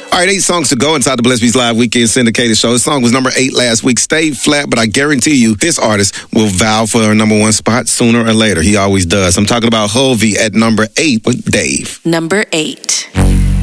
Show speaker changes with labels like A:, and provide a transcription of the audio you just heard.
A: All right, 8 songs to go inside the Bless Beats Live Weekend Syndicated Show. This song was number 8 last week. Stayed flat, but I guarantee you this artist will vow for a number 1 spot sooner or later. He always does. I'm talking about Hovey at number 8 with Dave.
B: Number 8.